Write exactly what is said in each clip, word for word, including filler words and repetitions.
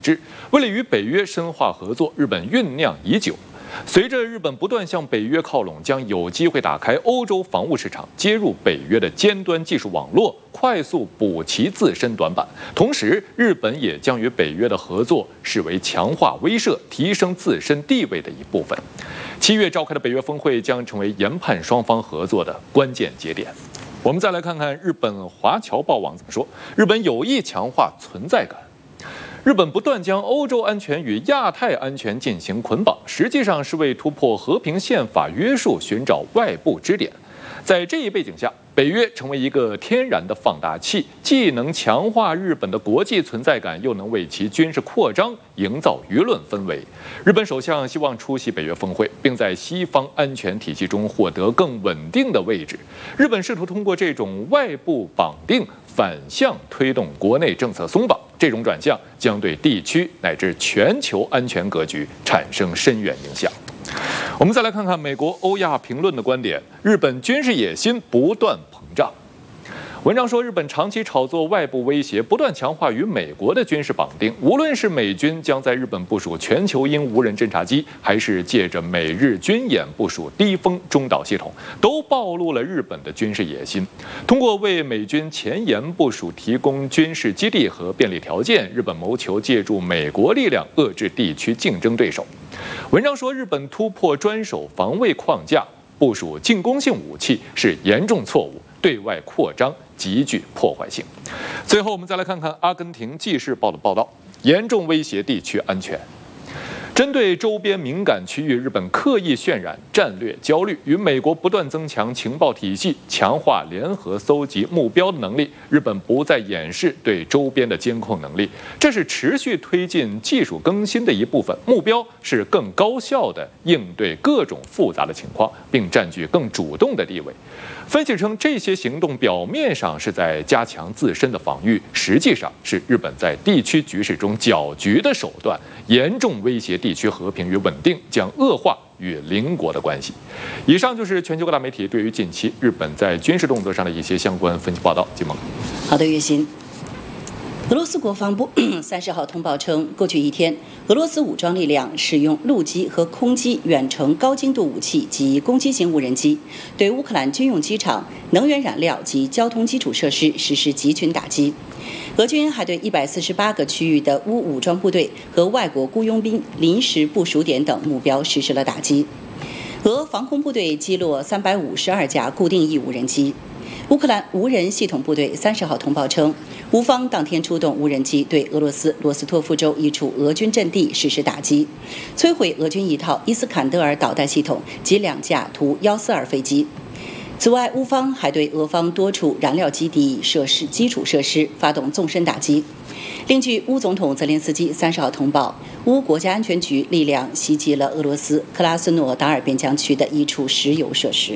之。为了与北约深化合作，日本酝酿已久。随着日本不断向北约靠拢，将有机会打开欧洲防务市场，接入北约的尖端技术网络，快速补齐自身短板。同时，日本也将与北约的合作视为强化威慑、提升自身地位的一部分。七月召开的北约峰会将成为研判双方合作的关键节点。我们再来看看日本华侨报网怎么说：日本有意强化存在感。日本不断将欧洲安全与亚太安全进行捆绑，实际上是为突破和平宪法约束寻找外部支点。在这一背景下，北约成为一个天然的放大器，既能强化日本的国际存在感，又能为其军事扩张营造舆论氛围。日本首相希望出席北约峰会，并在西方安全体系中获得更稳定的位置。日本试图通过这种外部绑定反向推动国内政策松绑，这种转向将对地区乃至全球安全格局产生深远影响。我们再来看看美国欧亚评论的观点：日本军事野心不断膨胀。文章说，日本长期炒作外部威胁，不断强化与美国的军事绑定。无论是美军将在日本部署全球鹰无人侦察机，还是借着美日军演部署低风中导系统，都暴露了日本的军事野心。通过为美军前沿部署提供军事基地和便利条件，日本谋求借助美国力量遏制地区竞争对手。文章说，日本突破专守防卫框架，部署进攻性武器是严重错误，对外扩张极具破坏性。最后，我们再来看看阿根廷《纪事报》的报道，严重威胁地区安全。针对周边敏感区域，日本刻意渲染战略焦虑，与美国不断增强情报体系，强化联合搜集目标的能力。日本不再掩饰对周边的监控能力，这是持续推进技术更新的一部分。目标是更高效地应对各种复杂的情况，并占据更主动的地位。分析称，这些行动表面上是在加强自身的防御，实际上是日本在地区局势中搅局的手段，严重威胁地区和平与稳定，将恶化与邻国的关系。以上就是全球各大媒体对于近期日本在军事动作上的一些相关分析报道。金萌， 好的，月薪。俄罗斯国防部三十号通报称，过去一天，俄罗斯武装力量使用陆基和空基远程高精度武器及攻击型无人机，对乌克兰军用机场、能源燃料及交通基础设施实施集群打击。俄军还对一百四十八个区域的乌武装部队和外国雇佣兵临时部署点等目标实施了打击。俄防空部队击落三百五十二架固定翼无人机。乌克兰无人系统部队三十号通报称，乌方当天出动无人机对俄罗斯罗斯托夫州一处俄军阵地实施打击，摧毁俄军一套伊斯坎德尔导弹系统及两架图一四二飞机。此外，乌方还对俄方多处燃料基地设施基础设施发动纵深打击。另据乌总统泽连斯基三十号通报，乌国家安全局力量袭击了俄罗斯克拉斯诺达尔边疆区的一处石油设施。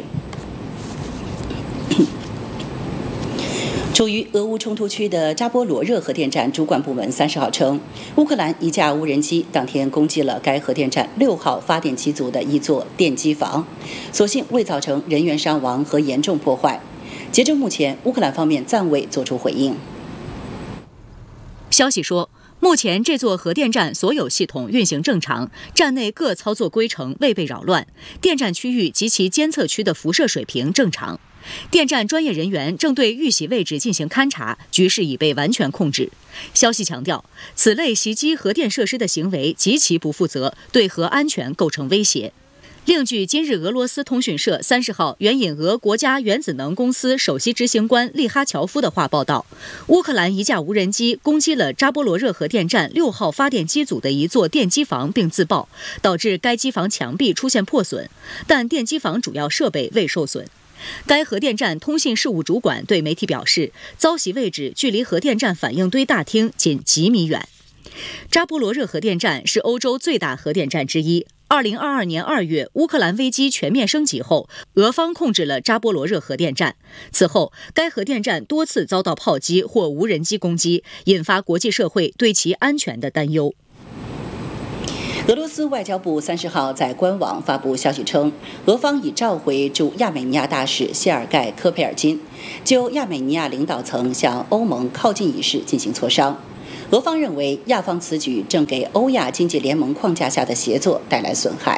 处于俄乌冲突区的扎波罗热核电站主管部门三十号称，乌克兰一架无人机当天攻击了该核电站六号发电机组的一座电机房，所幸未造成人员伤亡和严重破坏。截至目前，乌克兰方面暂未作出回应。 消息说，目前这座核电站所有系统运行正常，站内各操作规程未被扰乱，电站区域及其监测区的辐射水平正常。电站专业人员正对遇袭位置进行勘查，局势已被完全控制。消息强调，此类袭击核电设施的行为极其不负责，对核安全构成威胁。另据今日俄罗斯通讯社三十号援引俄国家原子能公司首席执行官利哈乔夫的话报道，乌克兰一架无人机攻击了扎波罗热核电站六号发电机组的一座电机房并自爆，导致该机房墙壁出现破损，但电机房主要设备未受损。该核电站通信事务主管对媒体表示，遭袭位置距离核电站反应堆大厅仅几米远。扎波罗热核电站是欧洲最大核电站之一。二零二二年二月，乌克兰危机全面升级后，俄方控制了扎波罗热核电站。此后，该核电站多次遭到炮击或无人机攻击，引发国际社会对其安全的担忧。 俄罗斯外交部三十号在官网发布消息称，俄方已召回驻亚美尼亚大使谢尔盖·科佩尔金，就亚美尼亚领导层向欧盟靠近一事进行磋商。 俄方认为亚方此举正给欧亚经济联盟框架下的协作带来损害。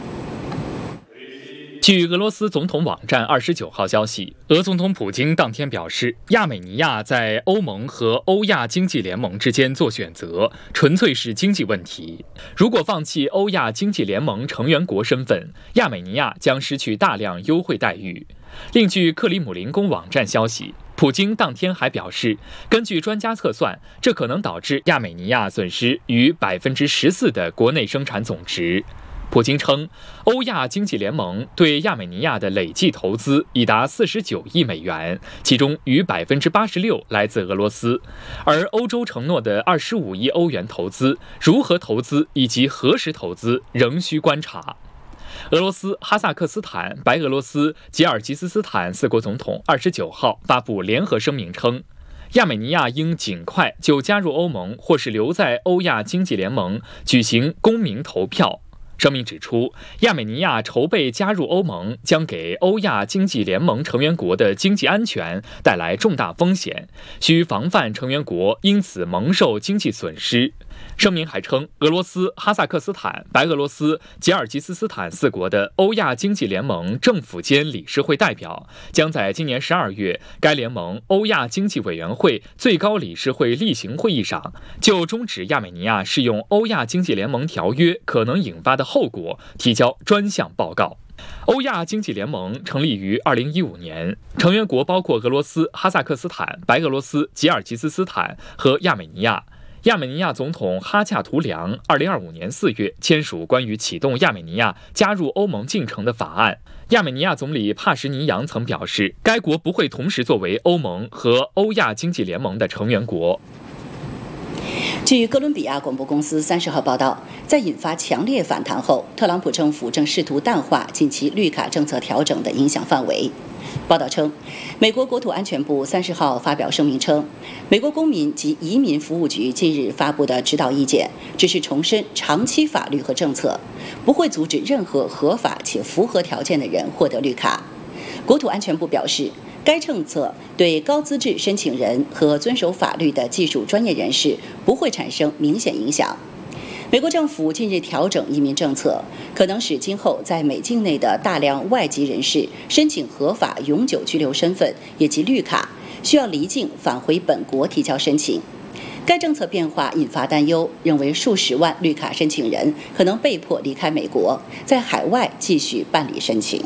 据俄罗斯总统网站二十九号消息，俄总统普京当天表示，亚美尼亚在欧盟和欧亚经济联盟之间做选择，纯粹是经济问题。如果放弃欧亚经济联盟成员国身份，亚美尼亚将失去大量优惠待遇。另据克里姆林宫网站消息，普京当天还表示，根据专家测算，这可能导致亚美尼亚损失逾百分之十四的国内生产总值。普京称，欧亚经济联盟对亚美尼亚的累计投资已达四十九亿美元，其中逾百分之八十六来自俄罗斯，而欧洲承诺的二十五亿欧元投资，如何投资以及何时投资，仍需观察。俄罗斯、哈萨克斯坦、白俄罗斯、吉尔吉斯斯坦四国总统二十九号发布联合声明称，亚美尼亚应尽快就加入欧盟或是留在欧亚经济联盟举行公民投票。声明指出，亚美尼亚筹备加入欧盟将给欧亚经济联盟成员国的经济安全带来重大风险，需防范成员国因此蒙受经济损失。声明还称，俄罗斯、哈萨克斯坦、白俄罗斯、吉尔吉斯斯坦四国的欧亚经济联盟政府间理事会代表将在今年十二月该联盟欧亚经济委员会最高理事会例行会议上，就终止亚美尼亚适用欧亚经济联盟条约可能引发的后果提交专项报告。欧亚经济联盟成立于二零一五年，成员国包括俄罗斯、哈萨克斯坦、白俄罗斯、吉尔吉斯斯坦和亚美尼亚。亚美尼亚总统哈恰图良二零二五年四月签署关于启动亚美尼亚加入欧盟进程的法案。亚美尼亚总理帕什尼扬曾表示，该国不会同时作为欧盟和欧亚经济联盟的成员国。 据哥伦比亚广播公司三十号报道，在引发强烈反弹后，特朗普政府正试图淡化近期绿卡政策调整的影响范围。报道称，美国国土安全部三十号发表声明称，美国公民及移民服务局近日发布的指导意见只是重申长期法律和政策，不会阻止任何合法且符合条件的人获得绿卡。国土安全部表示，该政策对高资质申请人和遵守法律的技术专业人士不会产生明显影响。美国政府近日调整移民政策，可能使今后在美境内的大量外籍人士申请合法永久居留身份以及绿卡，需要离境返回本国提交申请。该政策变化引发担忧，认为数十万绿卡申请人可能被迫离开美国，在海外继续办理申请。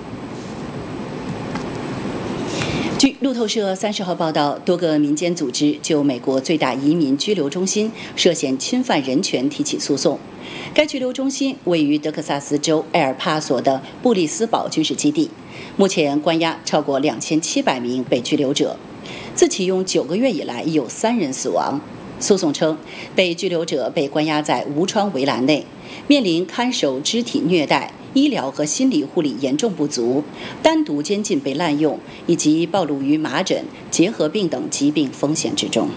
据路透社三十号报道，多个民间组织就美国最大移民拘留中心涉嫌侵犯人权提起诉讼。该拘留中心位于德克萨斯州埃尔帕索的布里斯堡军事基地，目前关押超过两千七百名被拘留者。自启用九个月以来，已有三人死亡。诉讼称，被拘留者被关押在无窗围栏内，面临看守肢体虐待、医疗和心理护理严重不足、单独监禁被滥用，以及暴露于麻疹、结核病等疾病风险之中。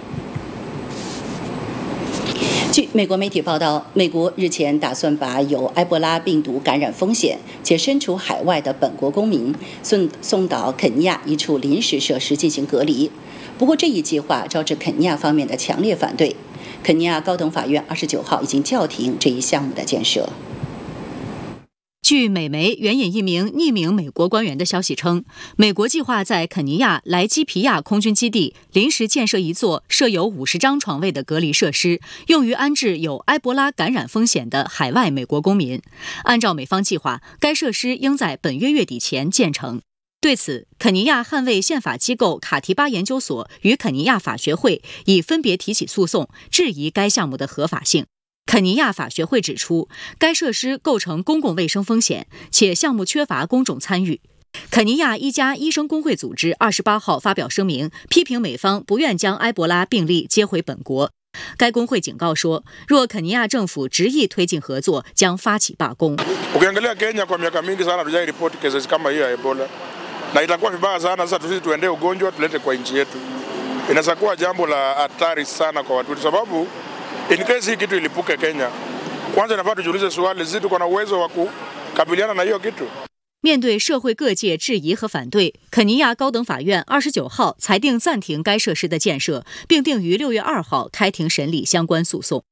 据美国媒体报道，美国日前打算把有埃博拉病毒感染风险且身处海外的本国公民送送到肯尼亚一处临时设施进行隔离。不过，这一计划招致肯尼亚方面的强烈反对。肯尼亚高等法院二十九号已经叫停这一项目的建设。 据美媒援引一名匿名美国官员的消息称，美国计划在肯尼亚莱基皮亚空军基地临时建设一座设有五十张床位的隔离设施，用于安置有埃博拉感染风险的海外美国公民。按照美方计划，该设施应在本月月底前建成。对此，肯尼亚捍卫宪法机构卡提巴研究所与肯尼亚法学会已分别提起诉讼，质疑该项目的合法性。肯尼亚法学会指出，该设施构成公共卫生风险，且项目缺乏公众参与。肯尼亚一家医生工会组织二十八号发表声明，批评美方不愿将埃博拉病例接回本国。该工会警告说，若肯尼亚政府执意推进合作，将发起罢工。 Ukiangalia Kenya kwa miaka mingi sana hatujai report cases kama hiyo ya Ebola, na itakuwa vibaya sana sasa tusisi tuendee ugonjwa tulete kwa nchi yetu. Inaweza kuwa jambo la hatari sana kwa watu, sababu in case hii kitu ilipuke Kenya, kwanza inafaa tujiulize swali, sisi tuko na uwezo wa kukabiliana na hiyo kitu? 面对社会各界质疑和反对，肯尼亚高等法院二十九号裁定暂停该设施的建设，并定于六月二号开庭审理相关诉讼。